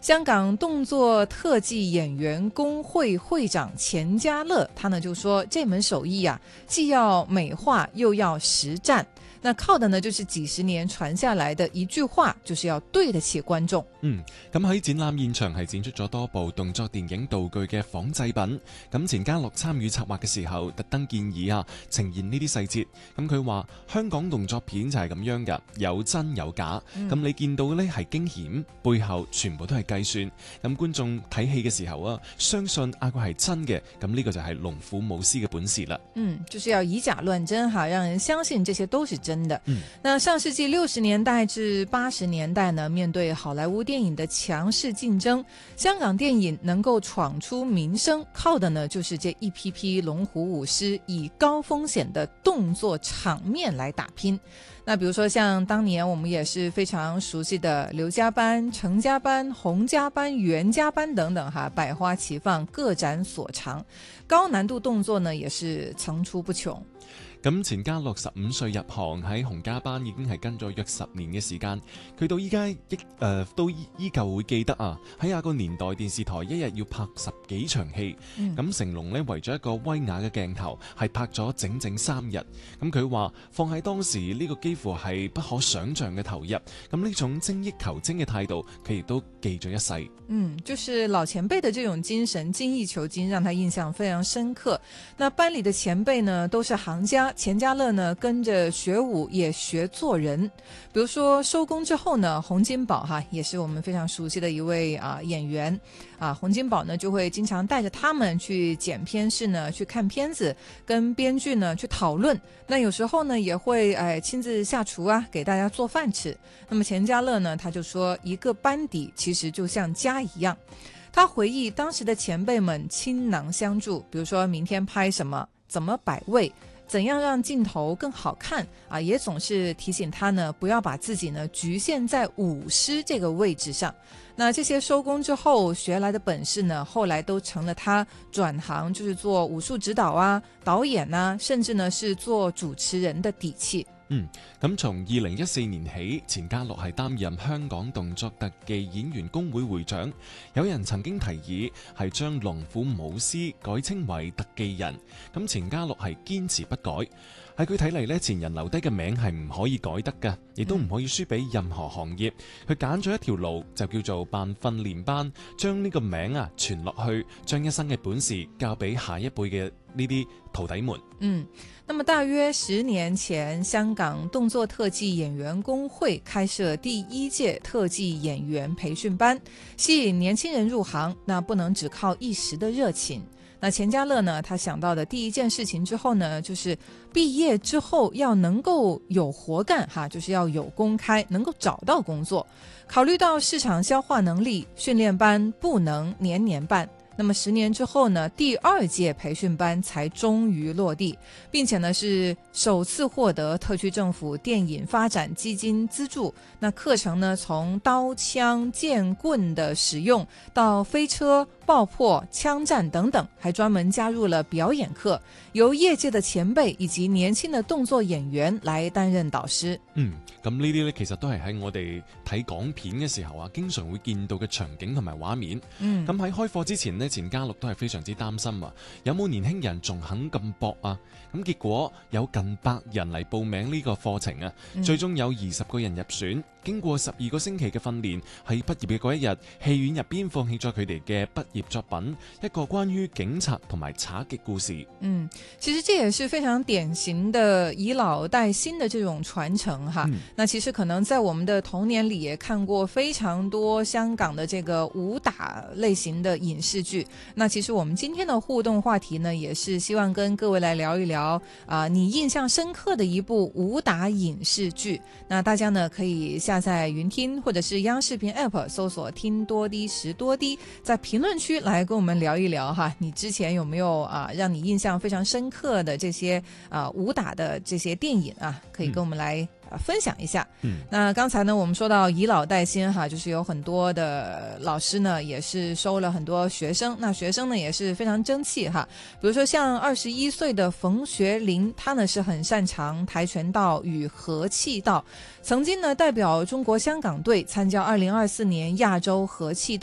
香港动作特技演员工会会长钱嘉乐，他呢就说这门手艺啊，既要美化又要实战。那靠的呢就是幾十年傳下來的一句話，就是要對得起觀眾。 咁喺展覽現場係展出咗多部動作電影道具嘅仿製品。咁錢嘉樂參與策劃嘅時候，特登建議呈現呢啲細節。咁佢話香港動作片就係咁樣㗎，有真有假。咁你見到呢係驚險，背後全部都係計算。咁觀眾睇戲嘅時候相信個係真嘅，咁呢個就係龍虎武師嘅本事啦。 就是要以假亂真讓人相信這些都是真的。那上世紀60年代至80年代呢，面對好萊塢電影的強勢競爭，香港電影能夠闖出名聲，靠的呢就是這一批批龍虎武師以高風險的動作場面來打拼。那比如說像當年我們也是非常熟悉的劉家班、程家班、洪家班、袁家班等等百花齊放，各展所長，高難度動作呢也是層出不窮。 咁錢嘉樂15歲入行，喺洪家班已經係跟咗約10年嘅時間。佢到依家都依舊會記得喺個年代電視台一日要拍10幾場戲。咁成龍呢為咗一個威亞嘅鏡頭係拍咗整整3日。咁佢話放喺當時呢個幾乎係不可想像嘅投入。咁呢種精益求精嘅態度，佢亦都記咗一世。 就是老前輩的這種精神，精益求精，讓他印象非常深刻。那班裏的前輩呢，都是行家。錢嘉樂呢跟着學武也學做人，比如說收工之後呢，洪金寶也是我們非常熟悉的一位演員洪金寶呢就會經常帶着他們去檢片室呢去看片子，跟編劇呢去討論。那有時候呢也會親自下廚給大家做飯吃。那麼錢嘉樂呢他就說，一個班底其實就像家一樣。他回憶當時的前輩們傾囊相助，比如說明天拍什麼，怎麼擺位，怎樣讓鏡頭更好看也總是提醒他呢，不要把自己呢局限在武師這個位置上。那這些收工之後學來的本事呢，後來都成了他轉行就是做武術指導導演甚至呢是做主持人的底氣。 咁從2014年起，錢嘉樂係擔任香港動作特技演員工會會長。有人曾經提議係將龍虎武師改稱為特技人，咁錢嘉樂係堅持不改。喺佢睇嚟呢，前人留低嘅名係唔可以改得嘅，亦都唔可以輸俾任何行業。佢揀咗一條路，就叫做辦訓練班，將呢個名傳落去，將一生嘅本事交俾下一輩嘅呢啲徒弟們。 那麼大約10年前，香港動作特技演員工會開設第1屆特技演員培訓班，吸引年輕人入行。那不能只靠一時的熱情。那錢嘉樂呢，他想到的第一件事情之後呢，就是畢業之後要能夠有活幹就是要有工開，能夠找到工作。考慮到市場消化能力，訓練班不能年年辦。那麼10年之後呢，第2屆培訓班才終於落地，並且呢是首次獲得特區政府電影發展基金資助。那課程呢，從刀槍劍棍的使用到飛車、爆破、槍戰等等，還專門加入了表演課，由業界的前輩以及年輕的動作演員來擔任導師。 咁呢啲呢，其實都係喺我哋睇港片嘅時候經常會見到嘅場景同埋畫面。咁喺開課之前呢，錢嘉樂都係非常之擔心有冇年輕人仲肯咁搏咁結果有近100人嚟報名呢個課程最終有20個人入選。經過12個星期嘅訓練，喺畢業嘅嗰一日，戲院入邊放棄咗佢哋嘅畢業作品，一個關於警察同埋賊嘅故事。 其實這也是非常典型的以老帶新的這種傳承那其實可能在我們的童年裡也看過非常多香港的這個武打類型的影視劇。那其實我們今天的互動話題呢，也是希望跟各位來聊一聊你印象深刻的一部武打影視劇。那大家呢可以下載雲聽或者是央視頻 App 搜索聽多啲時多啲，在評論區來跟我們聊一聊你之前有沒有讓你印象非常深刻的這些武打的這些電影可以跟我們來分享一下。那剛才呢我們說到以老帶新就是有很多的老師呢也是收了很多學生，那學生呢也是非常爭氣比如說像21歲的馮學林，他呢是很擅長跆拳道與和氣道，曾經呢代表中國香港隊參加2024年亞洲和氣道